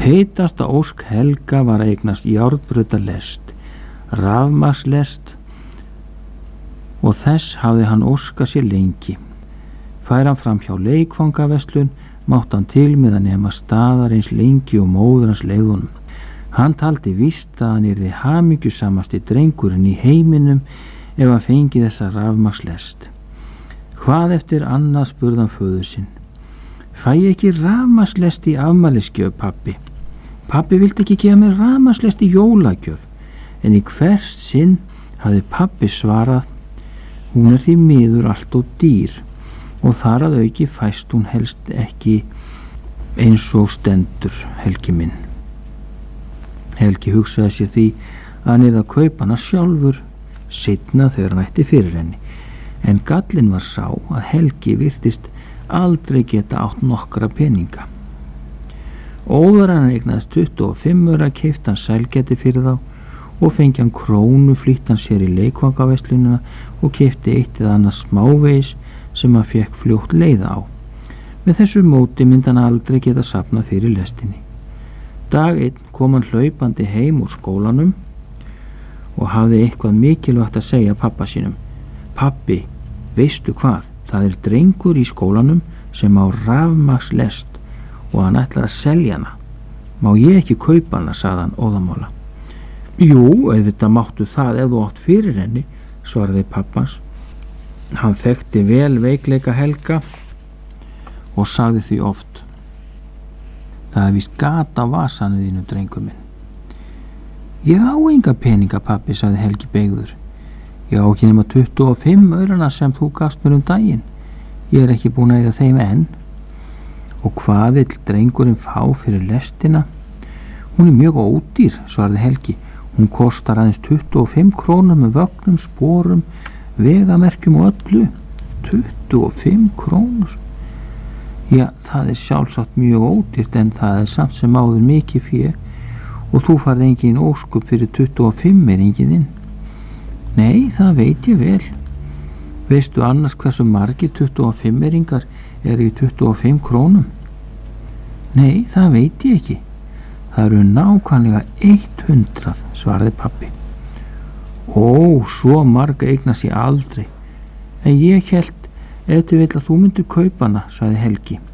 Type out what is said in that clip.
Heitasta ósk Helga var að eignast járnbrautarlest, rafmagnslest, og þess hafði hann óskað sér lengi. Fær hann fram hjá leikfangaverslun, mátt hann til með að nema staðar eins lengi og móður hans leyfði honum. Hann taldi víst að hann yrði hamingjusamasti drengurinn í heiminum ef hann fengi þessa rafmagnslest. Hvað eftir annað spurði hann föður sinn. Fæ ég ekki rafmagnslest í afmælisgjöf, pabbi? Pabbi vildi ekki gefa mér rafmagnslest í jólagjöf, en í hvers sinn hafði pabbi svarað: hún er því miður allt of dýr og þar að auki fæst hún helst ekki eins og stendur, Helgi minn. Helgi hugsaði sér því að hann yrði að kaupa hana sjálfur seinna þegar hann ætti fyrir henni, en gallinn var sá að Helgi virtist aldrei geta átt nokkra peninga. Óðar hann eignaðist 25 aura keypti hann sælgæti fyrir þá og fengi hann krónu, flýtti hann sér í leikfangaverslunina og keypti eitt eða annað smávegis sem hann fekk fljótt leiða á. Með þessu móti myndi hann aldrei geta safnað fyrir lestinni. Dag einn kom hann hlaupandi heim úr skólanum og hafði eitthvað mikilvægt að segja pabba sínum. Pabbi, veistu hvað? Það er drengur í skólanum sem á rafmagnslest og hann ætlar að selja hana. Má ég ekki kaupa hana, sagði hann óðamála. Jú, auðvitað máttu það ef þú átt fyrir henni, svaraði pappans. Hann þekkti vel veikleika Helga og sagði því oft: það er víst gat á vasanum þínum, drengur minn. Ég á enga peninga, pabbi, sagði Helgi beygður. Ég á ekki nema 25 aurana sem þú gafst mér daginn. Ég er ekki búin að eyða þeim enn. Og hvað vill drengurinn fá fyrir lestina? Hún er mjög ódýr, svaraði Helgi. Hún kostar aðeins 25 krónur með vögnum, sporum, vegamerkjum og öllu. 25 krónur? Já, það er sjálfsagt mjög ódýrt, en það er samt sem áður mikið fé og þú farði engin óskup fyrir 25 engin þinn. Nei, það veit ég vel. Veistu annars hversu margir 25-eringar eru í 25 krónum? Nei, það veit ég ekki. Það eru nákvæmlega 100, svaraði pabbi. Ó, svo marga eignast ég aldrei. En ég hélt ef þið vill að þú myndir kaupa hana, sagði Helgi.